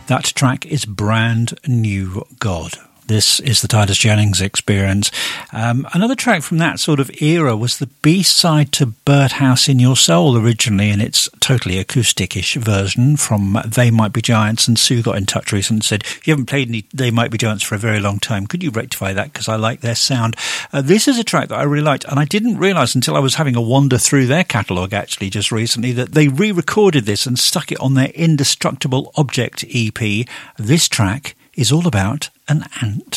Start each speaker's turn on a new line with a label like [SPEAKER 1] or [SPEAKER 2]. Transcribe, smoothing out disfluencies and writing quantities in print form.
[SPEAKER 1] That track is Brand New God. This is the Titus Jennings Experience. Another track from that sort of era was the B-side to Birdhouse in Your Soul originally, in its totally acoustic-ish version from They Might Be Giants. And Sue got in touch recently and said, you haven't played any They Might Be Giants for a very long time. Could you rectify that? Because I like their sound. This is a track that I really liked, and I didn't realise until I was having a wander through their catalogue actually just recently that they re-recorded this and stuck it on their Indestructible Object EP. This track is all about an ant.